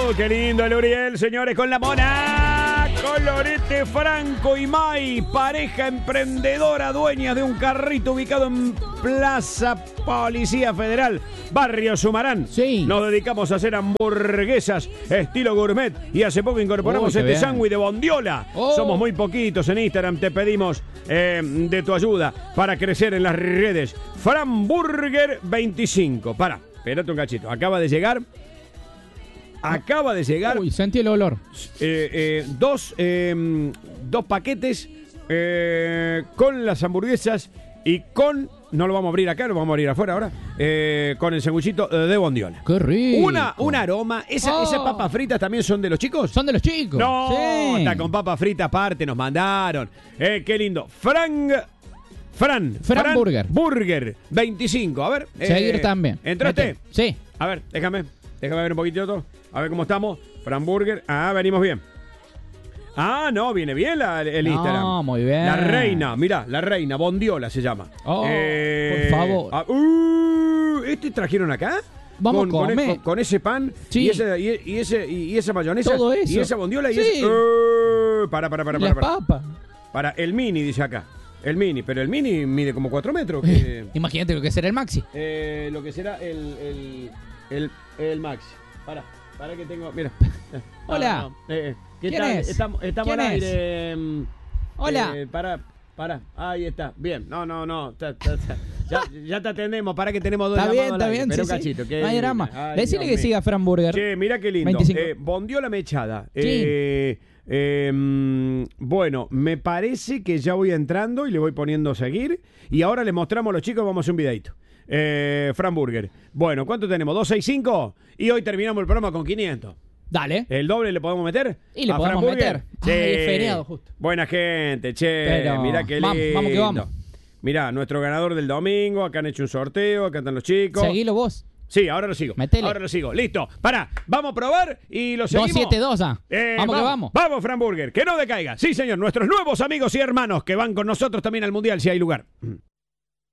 qué lindo el Uriel, señores, con la mona. Colorete Franco y May, pareja emprendedora, dueña de un carrito ubicado en Plaza Policía Federal, Barrio Sumarán. Sí. Nos dedicamos a hacer hamburguesas estilo gourmet y hace poco incorporamos este sándwich de bondiola. Somos muy poquitos en Instagram, te pedimos de tu ayuda para crecer en las redes. Framburger 25. Espérate un cachito, acaba de llegar. Uy, sentí el olor. Dos paquetes con las hamburguesas y con... No lo vamos a abrir acá, lo vamos a abrir afuera ahora. Con el sanguchito de bondiola. ¡Qué rico! Un aroma. ¿Esas papas fritas también son de los chicos? Son de los chicos. No, sí. Está con papas fritas aparte, nos mandaron. Qué lindo. Framburger. Burger 25. A ver. Seguir también. ¿Entraste? Sí. A ver, déjame ver un poquitito todo. A ver cómo estamos. Framburger. Venimos bien. No, viene bien el Instagram. No, muy bien. La reina, mirá, la reina, Bondiola se llama. Por favor. ¿Este trajeron acá? Vamos a comer. Con ese pan, sí. y esa mayonesa. Todo eso. Y esa bondiola y sí. ese... Para. Las papas. Para, el mini, dice acá. El mini, pero el mini mide como 4 metros. Imagínate lo que será el maxi. Lo que será el maxi. Para que tengo... Mira. Hola. ¿Qué ¿Quién tal? es? Estamos ¿Quién al es? aire. Hola. Para. Ahí está. Bien. No. Ya te atendemos. Para que tenemos dos. Está bien. Pero sí, cachito. No hay drama. Decile que siga Framburger. Che, mira qué lindo. 25. Bondiola mechada. Sí. Bueno, me parece que ya voy entrando y le voy poniendo seguir. Y ahora les mostramos a los chicos. Vamos a hacer un videito. Framburger. Bueno, ¿cuánto tenemos? 265. Y hoy terminamos el programa con 500. Dale. ¿El doble le podemos meter? Y le podemos meter. Sí. Es feriado justo. Buena gente, che. Pero Mirá qué lindo. Vamos que vamos. Mirá, nuestro ganador del domingo. Acá han hecho un sorteo. Acá están los chicos. Seguilo vos. Sí, ahora lo sigo. Metele. Ahora lo sigo. Listo. Pará. Vamos a probar y lo seguimos. 272. Vamos que vamos. Vamos, Framburger. Que no decaiga. Sí, señor. Nuestros nuevos amigos y hermanos que van con nosotros también al Mundial si hay lugar.